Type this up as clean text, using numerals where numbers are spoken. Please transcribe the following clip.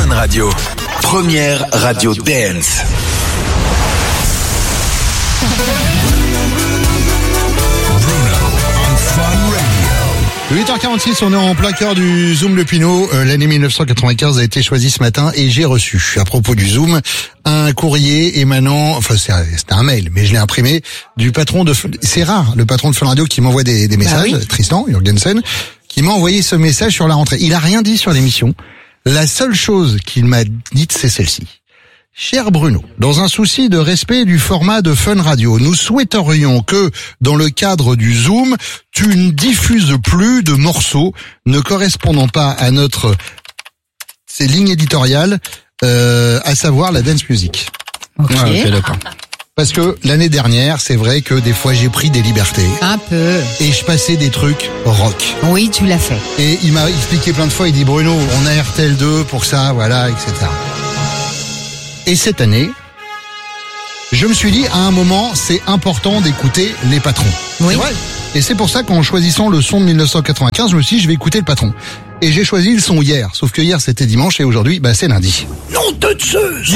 Fun Radio. Première radio dance. 8h46, on est en plein cœur du Zoom Le Pinot. L'année 1995 a été choisie ce matin et j'ai reçu, à propos du Zoom, un courrier émanant, enfin c'était un mail, mais je l'ai imprimé, du patron de, c'est rare, le patron de Fun Radio qui m'envoie des messages, oui. Tristan Jurgensen, qui m'a envoyé ce message sur la rentrée. Il a rien dit sur l'émission. La seule chose qu'il m'a dite, c'est celle-ci. Cher Bruno, dans un souci de respect du format de Fun Radio, nous souhaiterions que, dans le cadre du Zoom, tu ne diffuses plus de morceaux ne correspondant pas à ces lignes éditoriales, à savoir la dance music. Ok, d'accord. Parce que l'année dernière, c'est vrai que des fois j'ai pris des libertés. Un peu. Et je passais des trucs rock. Oui, tu l'as fait. Et il m'a expliqué plein de fois, il dit Bruno, on a RTL2 pour ça, voilà, etc. Et cette année, je me suis dit, à un moment, c'est important d'écouter les patrons. Oui. C'est vrai. Et c'est pour ça qu'en choisissant le son de 1995, je me suis dit, je vais écouter le patron. Et j'ai choisi le son hier. Sauf que hier, c'était dimanche et aujourd'hui, c'est lundi. Nom de Zeus!